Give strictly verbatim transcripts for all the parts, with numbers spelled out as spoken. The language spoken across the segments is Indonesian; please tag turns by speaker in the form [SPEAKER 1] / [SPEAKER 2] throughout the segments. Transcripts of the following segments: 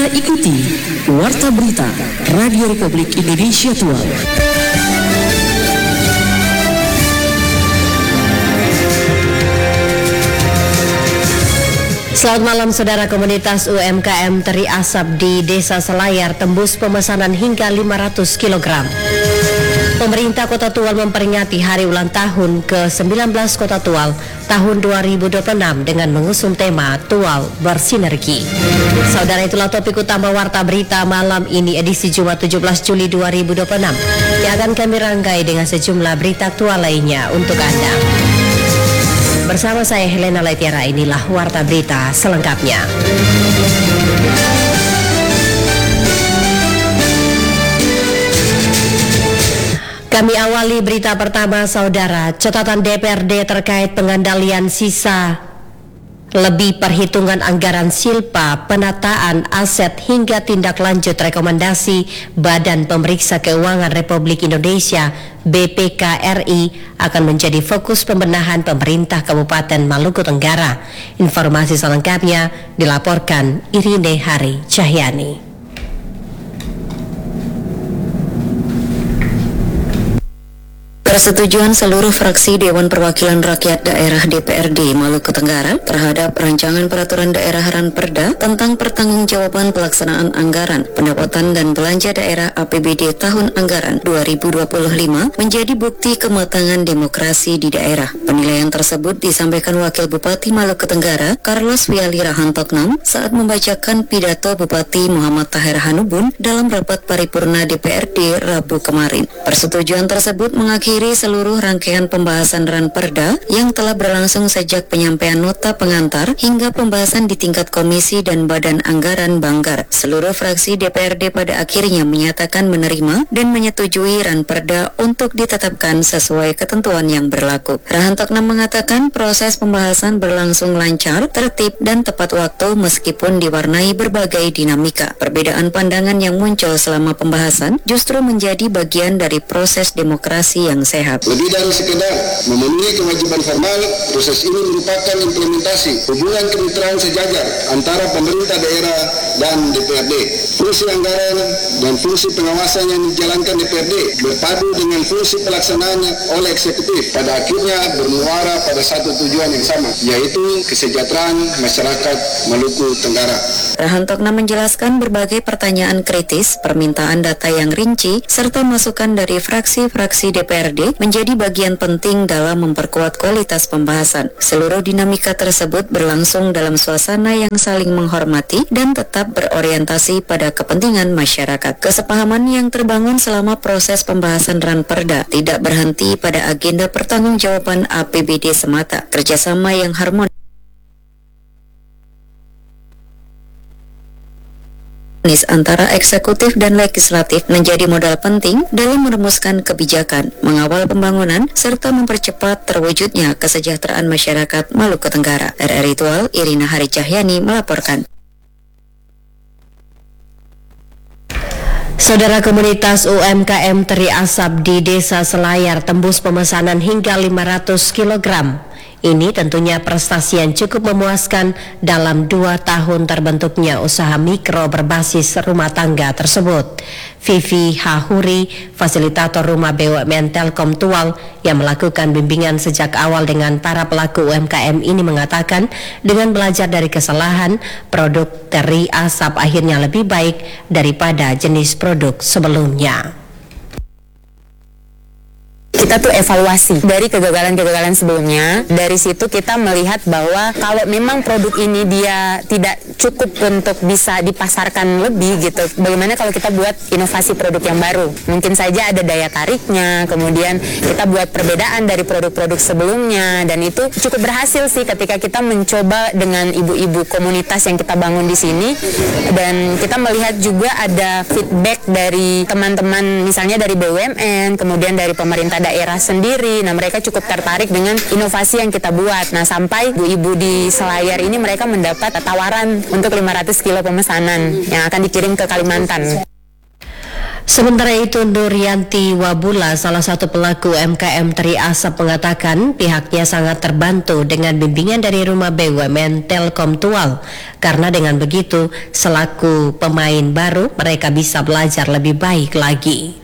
[SPEAKER 1] Anda ikuti Warta Berita Radio Republik Indonesia Tua.
[SPEAKER 2] Selamat malam saudara. Komunitas U M K M Teri Asap di Desa Selayar tembus pemesanan hingga lima ratus kilogram. Pemerintah Kota Tual memperingati hari ulang tahun ke sembilan belas Kota Tual tahun dua ribu dua puluh enam dengan mengusung tema Tual Bersinergi. Saudara, itulah topik utama Warta Berita malam ini edisi Jumat tujuh belas Juli dua ribu dua puluh enam yang akan kami rangkai dengan sejumlah berita aktual lainnya untuk Anda. Bersama saya Helena Letiara, inilah Warta Berita selengkapnya. Kami awali berita pertama, saudara. Catatan D P R D terkait pengendalian sisa lebih perhitungan anggaran silpa, penataan aset hingga tindak lanjut rekomendasi Badan Pemeriksa Keuangan Republik Indonesia B P K R I akan menjadi fokus pembenahan pemerintah Kabupaten Maluku Tenggara. Informasi selengkapnya dilaporkan Irine Hari Cahyani.
[SPEAKER 3] Persetujuan seluruh fraksi Dewan Perwakilan Rakyat Daerah D P R D Maluku Tenggara terhadap rancangan peraturan daerah Ranperda tentang pertanggungjawaban pelaksanaan anggaran pendapatan dan belanja daerah A P B D tahun anggaran dua ribu dua puluh lima menjadi bukti kematangan demokrasi di daerah. Penilaian tersebut disampaikan Wakil Bupati Maluku Tenggara Carlos Wiali Rahantoknam saat membacakan pidato Bupati Muhammad Tahir Hanubun dalam rapat paripurna D P R D Rabu kemarin. Persetujuan tersebut mengakhiri seluruh rangkaian pembahasan Ranperda yang telah berlangsung sejak penyampaian nota pengantar hingga pembahasan di tingkat komisi dan badan anggaran Banggar. Seluruh fraksi D P R D pada akhirnya menyatakan menerima dan menyetujui Ranperda untuk ditetapkan sesuai ketentuan yang berlaku. Rahantoknam mengatakan proses pembahasan berlangsung lancar, tertib dan tepat waktu meskipun diwarnai berbagai dinamika. Perbedaan pandangan yang muncul selama pembahasan justru menjadi bagian dari proses demokrasi yang sehat.
[SPEAKER 4] Lebih dari sekedar memenuhi kewajiban formal, proses ini merupakan implementasi hubungan kemitraan sejajar antara pemerintah daerah dan D P R D. Fungsi anggaran dan fungsi pengawasan yang dijalankan D P R D berpadu dengan fungsi pelaksanaan oleh eksekutif, pada akhirnya bermuara pada satu tujuan yang sama, yaitu kesejahteraan masyarakat Maluku Tenggara.
[SPEAKER 3] Rahantoknam menjelaskan berbagai pertanyaan kritis, permintaan data yang rinci, serta masukan dari fraksi-fraksi D P R D menjadi bagian penting dalam memperkuat kualitas pembahasan. Seluruh dinamika tersebut berlangsung dalam suasana yang saling menghormati dan tetap berorientasi pada kepentingan masyarakat. Kesepahaman yang terbangun selama proses pembahasan Ranperda tidak berhenti pada agenda pertanggungjawaban A P B D semata. Kerjasama yang harmonis antara eksekutif dan legislatif menjadi modal penting dalam merumuskan kebijakan, mengawal pembangunan, serta mempercepat terwujudnya kesejahteraan masyarakat Maluku Tenggara. R R I Tual, Irina Hari Cahyani melaporkan.
[SPEAKER 2] Saudara, komunitas U M K M Teri Asap di Desa Selayar tembus pemesanan hingga lima ratus kilogram. Ini tentunya prestasi yang cukup memuaskan dalam dua tahun terbentuknya usaha mikro berbasis rumah tangga tersebut. Vivi Hahuri, fasilitator rumah B U M N Telkom Tual yang melakukan bimbingan sejak awal dengan para pelaku U M K M ini mengatakan dengan belajar dari kesalahan, produk Teri Asap akhirnya lebih baik daripada jenis produk sebelumnya.
[SPEAKER 5] Kita tuh evaluasi dari kegagalan-kegagalan sebelumnya. Dari situ kita melihat bahwa kalau memang produk ini dia tidak cukup untuk bisa dipasarkan lebih gitu, bagaimana kalau kita buat inovasi produk yang baru? Mungkin saja ada daya tariknya, kemudian kita buat perbedaan dari produk-produk sebelumnya, dan itu cukup berhasil sih ketika kita mencoba dengan ibu-ibu komunitas yang kita bangun di sini. Dan kita melihat juga ada feedback dari teman-teman, misalnya dari B U M N, kemudian dari pemerintah daerah sendiri. Nah, mereka cukup tertarik dengan inovasi yang kita buat. Nah, sampai ibu-ibu di Selayar ini mereka mendapat tawaran untuk lima ratus kilo pemesanan yang akan dikirim ke Kalimantan.
[SPEAKER 2] Sementara itu, Nuryanti Wabula, salah satu pelaku U M K M Teri Asap, mengatakan pihaknya sangat terbantu dengan bimbingan dari Rumah B U M N Telkom Tual. Karena dengan begitu, selaku pemain baru, mereka bisa belajar lebih baik lagi.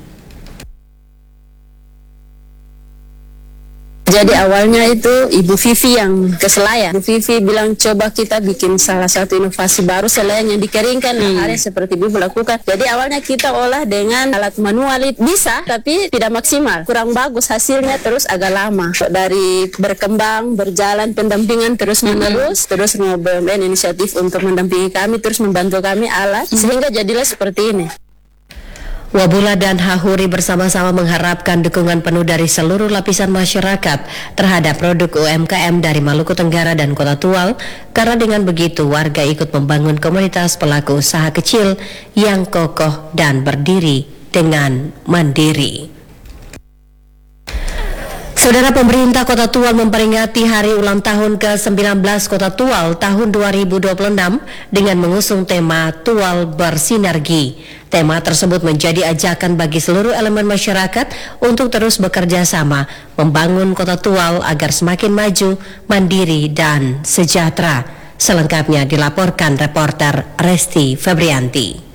[SPEAKER 6] Jadi awalnya itu Ibu Vivi yang ke Selayar. Ibu Vivi bilang coba kita bikin salah satu inovasi baru selain yang dikeringkan, hmm. hal yang seperti Ibu lakukan. Jadi awalnya kita olah dengan alat manual, bisa tapi tidak maksimal, kurang bagus hasilnya, terus agak lama. Dari berkembang, berjalan pendampingan terus menerus, hmm. terus Rumah B U M N inisiatif untuk mendampingi kami, terus membantu kami alat, hmm. sehingga jadilah seperti ini.
[SPEAKER 2] Wabula dan Hahuri bersama-sama mengharapkan dukungan penuh dari seluruh lapisan masyarakat terhadap produk U M K M dari Maluku Tenggara dan Kota Tual, karena dengan begitu warga ikut membangun komunitas pelaku usaha kecil yang kokoh dan berdiri dengan mandiri. Saudara, pemerintah Kota Tual memperingati hari ulang tahun ke sembilan belas Kota Tual tahun dua ribu dua puluh enam dengan mengusung tema Tual Bersinergi. Tema tersebut menjadi ajakan bagi seluruh elemen masyarakat untuk terus bekerja sama membangun Kota Tual agar semakin maju, mandiri, dan sejahtera. Selengkapnya dilaporkan reporter Resti Febrianti.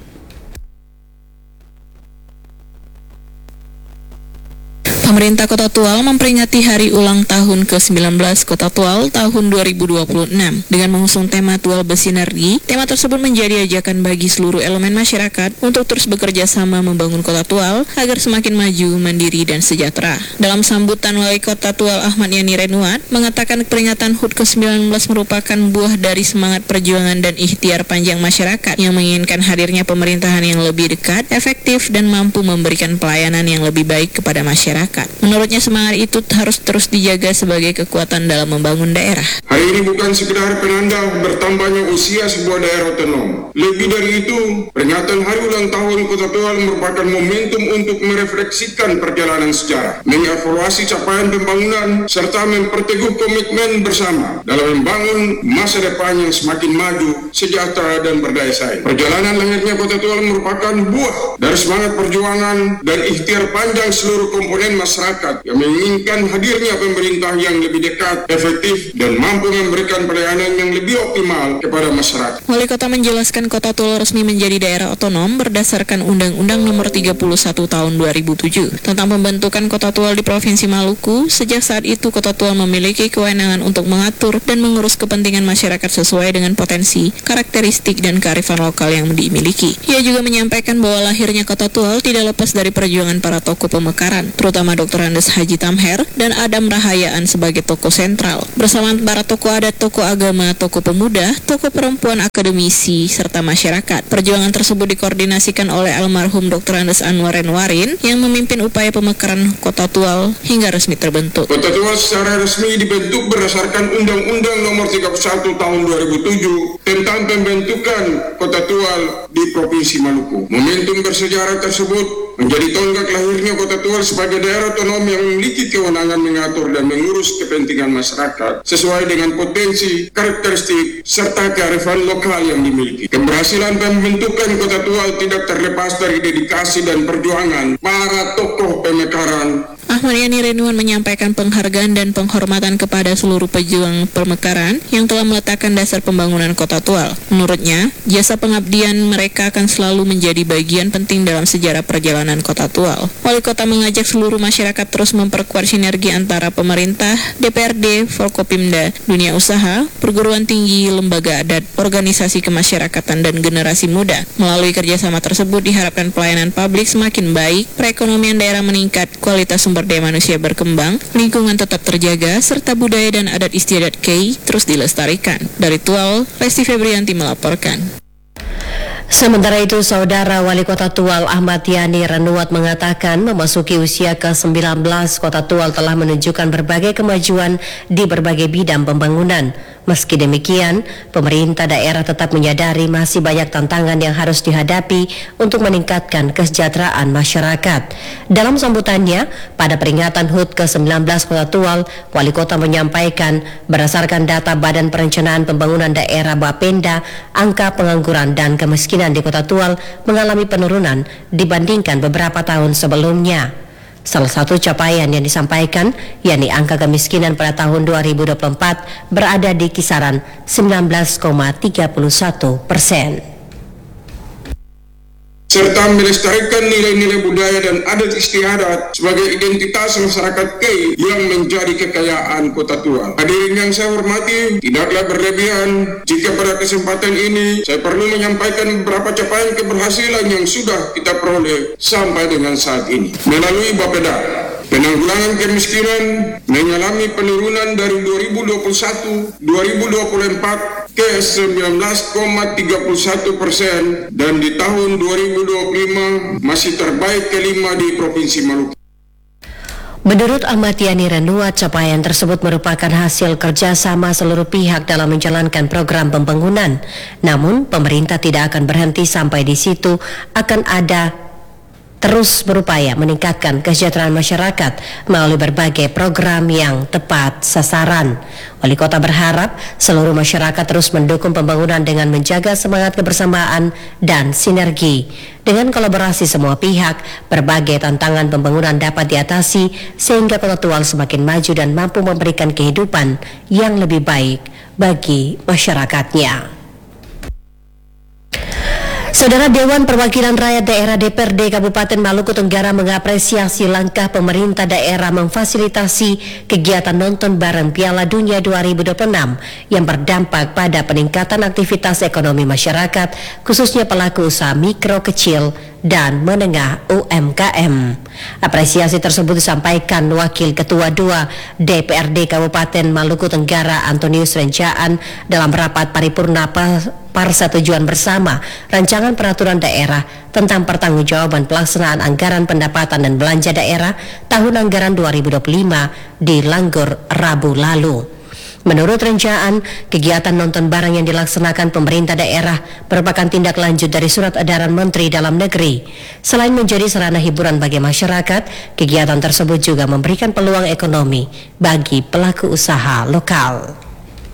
[SPEAKER 7] Pemerintah Kota Tual memperingati hari ulang tahun ke sembilan belas Kota Tual tahun dua ribu dua puluh enam dengan mengusung tema Tual Bersinergi. Tema tersebut menjadi ajakan bagi seluruh elemen masyarakat untuk terus bekerja sama membangun Kota Tual agar semakin maju, mandiri, dan sejahtera. Dalam sambutan, Wali Kota Tual Ahmad Yani Renuat mengatakan peringatan H U T ke sembilan belas merupakan buah dari semangat perjuangan dan ikhtiar panjang masyarakat yang menginginkan hadirnya pemerintahan yang lebih dekat, efektif, dan mampu memberikan pelayanan yang lebih baik kepada masyarakat. Menurutnya semangat itu harus terus dijaga sebagai kekuatan dalam membangun daerah.
[SPEAKER 8] Hari ini bukan sekedar penanda bertambahnya usia sebuah daerah otonom. Lebih dari itu, peringatan hari ulang tahun Kota Tual merupakan momentum untuk merefleksikan perjalanan sejarah, mengevaluasi capaian pembangunan, serta memperteguh komitmen bersama dalam membangun masa depan yang semakin maju, sejahtera, dan berdaya saing. Perjalanan lahirnya Kota Tual merupakan buah dari semangat perjuangan dan ikhtiar panjang seluruh komponen masyarakat yang menginginkan hadirnya pemerintah yang lebih dekat, efektif, dan mampu memberikan pelayanan yang lebih optimal kepada masyarakat.
[SPEAKER 7] Wali Kota menjelaskan Kota Tual resmi menjadi daerah otonom berdasarkan Undang-Undang Nomor tiga puluh satu Tahun dua ribu tujuh tentang pembentukan Kota Tual di Provinsi Maluku. Sejak saat itu, Kota Tual memiliki kewenangan untuk mengatur dan mengurus kepentingan masyarakat sesuai dengan potensi, karakteristik, dan kearifan lokal yang dimiliki. Ia juga menyampaikan bahwa lahirnya Kota Tual tidak lepas dari perjuangan para tokoh pemekaran, terutama Doktor Andes Haji Tamher dan Adam Rahayaan sebagai tokoh sentral. Bersama para tokoh adat, tokoh agama, tokoh pemuda, tokoh perempuan, akademisi, serta masyarakat. Perjuangan tersebut dikoordinasikan oleh almarhum Doktor Andes Anwar Renwarin yang memimpin upaya pemekaran Kota Tual hingga resmi terbentuk.
[SPEAKER 8] Kota Tual secara resmi dibentuk berdasarkan Undang-Undang Nomor tiga puluh satu Tahun dua ribu tujuh tentang pembentukan Kota Tual di Provinsi Maluku. Momentum bersejarah tersebut menjadi tonggak lahirnya Kota Tual sebagai daerah otonom yang memiliki kewenangan mengatur dan mengurus kepentingan masyarakat sesuai dengan potensi, karakteristik, serta kearifan lokal yang dimiliki. Keberhasilan pembentukan Kota Tual tidak terlepas dari dedikasi dan perjuangan para tokoh pemekaran.
[SPEAKER 7] Ahmad Yani Renuan menyampaikan penghargaan dan penghormatan kepada seluruh pejuang pemekaran yang telah meletakkan dasar pembangunan Kota Tual. Menurutnya, jasa pengabdian mereka akan selalu menjadi bagian penting dalam sejarah perjalanan Kota Tual. Wali Kota mengajak seluruh masyarakat terus memperkuat sinergi antara pemerintah, D P R D, Forkopimda, dunia usaha, perguruan tinggi, lembaga adat, organisasi kemasyarakatan, dan generasi muda. Melalui kerjasama tersebut diharapkan pelayanan publik semakin baik, perekonomian daerah meningkat, kualitas sumber daya manusia berkembang, lingkungan tetap terjaga, serta budaya dan adat istiadat Kei terus dilestarikan. Dari Tual, Resti Febrianti melaporkan.
[SPEAKER 2] Sementara itu, Saudara Wali Kota Tual Ahmad Yani Renuat mengatakan memasuki usia ke sembilan belas Kota Tual telah menunjukkan berbagai kemajuan di berbagai bidang pembangunan. Meski demikian, pemerintah daerah tetap menyadari masih banyak tantangan yang harus dihadapi untuk meningkatkan kesejahteraan masyarakat. Dalam sambutannya, pada peringatan H U T ke sembilan belas Kota Tual, Wali Kota menyampaikan berdasarkan data Badan Perencanaan Pembangunan Daerah Bapenda, angka pengangguran dan kemiskinan di Kota Tual mengalami penurunan dibandingkan beberapa tahun sebelumnya. Salah satu capaian yang disampaikan, yakni angka kemiskinan pada tahun dua ribu dua puluh empat berada di kisaran sembilan belas koma tiga satu persen.
[SPEAKER 8] Serta melestarikan nilai-nilai budaya dan adat istiadat sebagai identitas masyarakat Kei yang menjadi kekayaan Kota Tual. Hadirin yang saya hormati, tidaklah berlebihan jika pada kesempatan ini saya perlu menyampaikan beberapa capaian keberhasilan yang sudah kita peroleh sampai dengan saat ini. Melalui Bapeda, penanggulangan kemiskinan mengalami penurunan dari dua ribu dua puluh satu sampai dua ribu dua puluh empat ke sembilan belas koma tiga satu persen dan di tahun dua ribu dua puluh lima masih terbaik kelima di Provinsi Maluku.
[SPEAKER 2] Menurut Ahmad Yani Renua, capaian tersebut merupakan hasil kerjasama seluruh pihak dalam menjalankan program pembangunan. Namun, pemerintah tidak akan berhenti sampai di situ, akan ada terus berupaya meningkatkan kesejahteraan masyarakat melalui berbagai program yang tepat sasaran. Wali Kota berharap seluruh masyarakat terus mendukung pembangunan dengan menjaga semangat kebersamaan dan sinergi. Dengan kolaborasi semua pihak, berbagai tantangan pembangunan dapat diatasi sehingga Kota Tual semakin maju dan mampu memberikan kehidupan yang lebih baik bagi masyarakatnya. Saudara, Dewan Perwakilan Rakyat Daerah D P R D Kabupaten Maluku Tenggara mengapresiasi langkah pemerintah daerah memfasilitasi kegiatan nonton bareng Piala Dunia dua ribu dua puluh enam yang berdampak pada peningkatan aktivitas ekonomi masyarakat, khususnya pelaku usaha mikro, kecil, dan menengah U M K M. Apresiasi tersebut disampaikan Wakil Ketua dua D P R D Kabupaten Maluku Tenggara Antonius Renjaan dalam rapat paripurna persetujuan bersama rancangan peraturan daerah tentang pertanggungjawaban pelaksanaan anggaran pendapatan dan belanja daerah tahun anggaran dua ribu dua puluh lima di Langgur Rabu lalu. Menurut Renjaan, kegiatan nonton bareng yang dilaksanakan pemerintah daerah merupakan tindak lanjut dari surat edaran Menteri Dalam Negeri. Selain menjadi sarana hiburan bagi masyarakat, kegiatan tersebut juga memberikan peluang ekonomi bagi pelaku usaha lokal.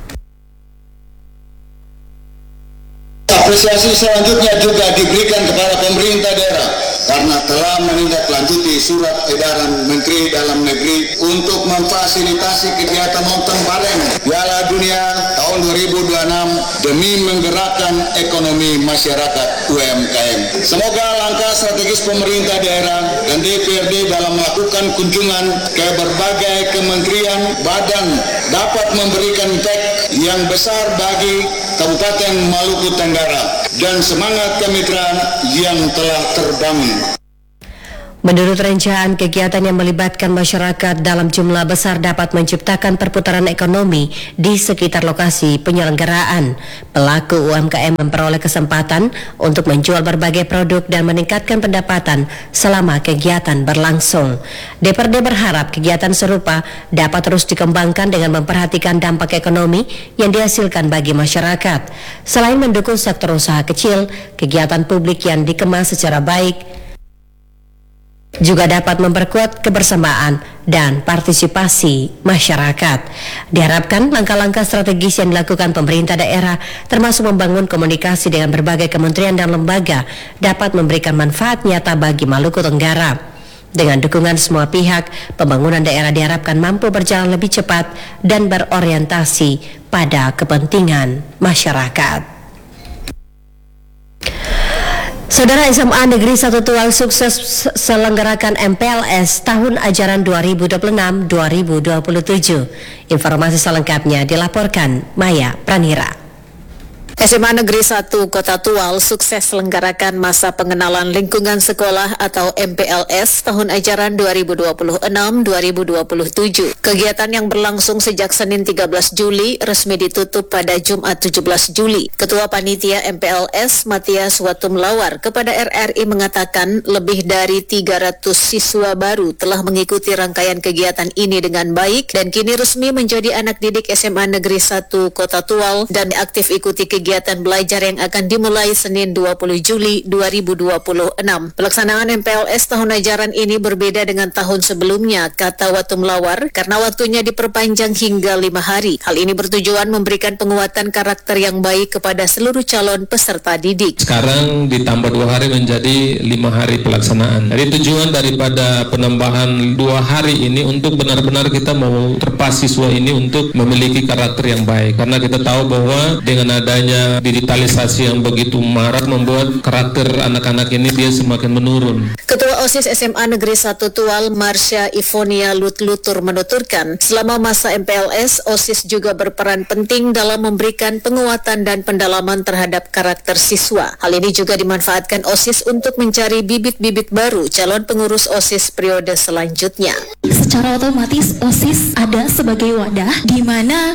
[SPEAKER 4] Apresiasi selanjutnya juga diberikan kepada pemerintah daerah karena telah menindaklanjuti surat edaran Menteri Dalam Negeri untuk memfasilitasi kegiatan nonton bareng Piala Dunia tahun dua ribu dua puluh enam demi menggerakkan ekonomi masyarakat U M K M. Semoga langkah strategis pemerintah daerah dan D P R D dalam melakukan kunjungan ke berbagai kementerian badan dapat memberikan impact yang besar bagi Kabupaten Maluku Tenggara dan semangat kemitraan yang telah terbangun.
[SPEAKER 2] Menurut Renjaan, kegiatan yang melibatkan masyarakat dalam jumlah besar dapat menciptakan perputaran ekonomi di sekitar lokasi penyelenggaraan. Pelaku U M K M memperoleh kesempatan untuk menjual berbagai produk dan meningkatkan pendapatan selama kegiatan berlangsung. D P R D berharap kegiatan serupa dapat terus dikembangkan dengan memperhatikan dampak ekonomi yang dihasilkan bagi masyarakat. Selain mendukung sektor usaha kecil, kegiatan publik yang dikemas secara baik juga dapat memperkuat kebersamaan dan partisipasi masyarakat. Diharapkan langkah-langkah strategis yang dilakukan pemerintah daerah termasuk membangun komunikasi dengan berbagai kementerian dan lembaga dapat memberikan manfaat nyata bagi Maluku Tenggara. Dengan dukungan semua pihak, pembangunan daerah diharapkan mampu berjalan lebih cepat dan berorientasi pada kepentingan masyarakat. Saudara, S M A Negeri satu Tual sukses selenggarakan M P L S tahun ajaran dua ribu dua puluh enam dua ribu dua puluh tujuh. Informasi selengkapnya dilaporkan Maya Pranira.
[SPEAKER 9] S M A Negeri satu Kota Tual sukses selenggarakan masa pengenalan lingkungan sekolah atau M P L S tahun ajaran dua ribu dua puluh enam dua ribu dua puluh tujuh. Kegiatan yang berlangsung sejak Senin tiga belas Juli resmi ditutup pada Jumat tujuh belas Juli. Ketua Panitia M P L S Matias Watumlawar kepada R R I mengatakan lebih dari tiga ratus siswa baru telah mengikuti rangkaian kegiatan ini dengan baik dan kini resmi menjadi anak didik S M A Negeri satu Kota Tual dan aktif ikuti kegiatan belajar yang akan dimulai Senin dua puluh Juli dua ribu dua puluh enam. Pelaksanaan M P L S tahun ajaran ini berbeda dengan tahun sebelumnya, kata Watumlawar, karena waktunya diperpanjang hingga lima hari. Hal ini bertujuan memberikan penguatan karakter yang baik kepada seluruh calon peserta didik.
[SPEAKER 10] Sekarang ditambah dua hari menjadi lima hari pelaksanaan. Jadi tujuan daripada penambahan dua hari ini untuk benar-benar kita mau terpas siswa ini untuk memiliki karakter yang baik. Karena kita tahu bahwa dengan adanya digitalisasi yang begitu marak membuat karakter anak-anak ini dia semakin menurun.
[SPEAKER 9] Ketua OSIS S M A Negeri satu Tual, Marsha Ivonia Lutlutur menuturkan, selama masa M P L S, OSIS juga berperan penting dalam memberikan penguatan dan pendalaman terhadap karakter siswa. Hal ini juga dimanfaatkan OSIS untuk mencari bibit-bibit baru calon pengurus OSIS periode selanjutnya.
[SPEAKER 11] Secara otomatis OSIS ada sebagai wadah di mana